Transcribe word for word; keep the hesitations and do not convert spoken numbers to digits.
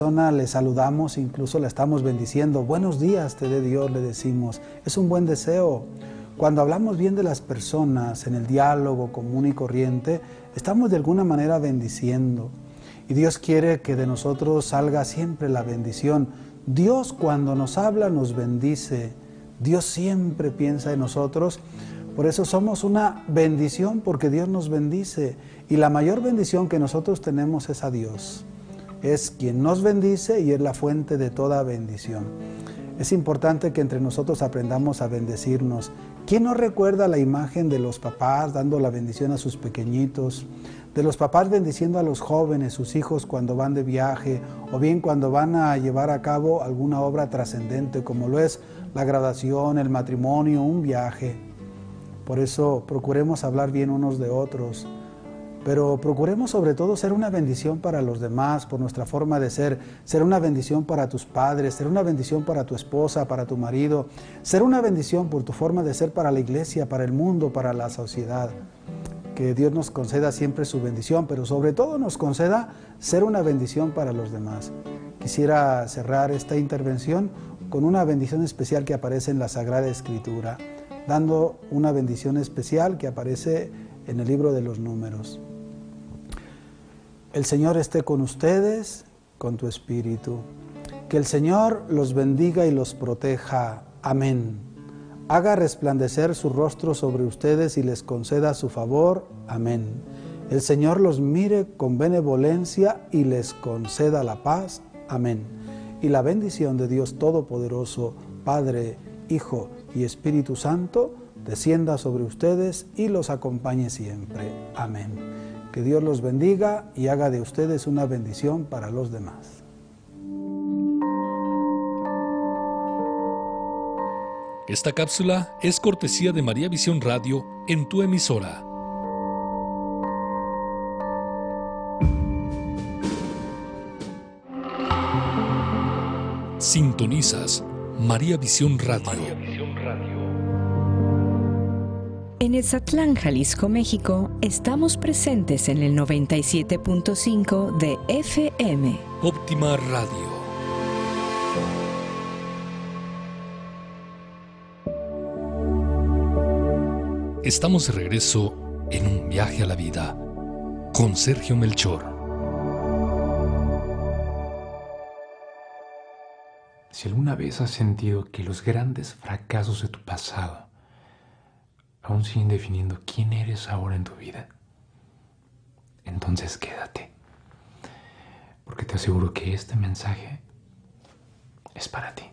persona le saludamos, incluso la estamos bendiciendo. Buenos días te dé Dios, le decimos. Es un buen deseo. Cuando hablamos bien de las personas en el diálogo común y corriente, estamos de alguna manera bendiciendo. Y Dios quiere que de nosotros salga siempre la bendición. Dios cuando nos habla nos bendice. Dios siempre piensa en nosotros. Por eso somos una bendición, porque Dios nos bendice. Y la mayor bendición que nosotros tenemos es a Dios. Es quien nos bendice y es la fuente de toda bendición. Es importante que entre nosotros aprendamos a bendecirnos. ¿Quién no recuerda la imagen de los papás dando la bendición a sus pequeñitos? De los papás bendiciendo a los jóvenes, sus hijos cuando van de viaje, o bien cuando van a llevar a cabo alguna obra trascendente, como lo es la graduación, el matrimonio, un viaje. Por eso procuremos hablar bien unos de otros. Pero procuremos sobre todo ser una bendición para los demás, por nuestra forma de ser, ser una bendición para tus padres, ser una bendición para tu esposa, para tu marido, ser una bendición por tu forma de ser para la iglesia, para el mundo, para la sociedad. Que Dios nos conceda siempre su bendición, pero sobre todo nos conceda ser una bendición para los demás. Quisiera cerrar esta intervención con una bendición especial que aparece en la Sagrada Escritura, dando una bendición especial que aparece en el libro de los Números. El Señor esté con ustedes, con tu espíritu. Que el Señor los bendiga y los proteja. Amén. Haga resplandecer su rostro sobre ustedes y les conceda su favor. Amén. El Señor los mire con benevolencia y les conceda la paz. Amén. Y la bendición de Dios Todopoderoso, Padre, Hijo y Espíritu Santo, descienda sobre ustedes y los acompañe siempre. Amén. Que Dios los bendiga y haga de ustedes una bendición para los demás. Esta cápsula es cortesía de María Visión Radio en tu emisora. Sintonizas María Visión Radio. María Visión Radio. En Etzatlán, Jalisco, México, estamos presentes en el noventa y siete punto cinco de F M. Óptima Radio. Estamos de regreso en un viaje a la vida con Sergio Melchor. Si alguna vez has sentido que los grandes fracasos de tu pasado aún siguen definiendo quién eres ahora en tu vida, entonces quédate, porque te aseguro que este mensaje es para ti.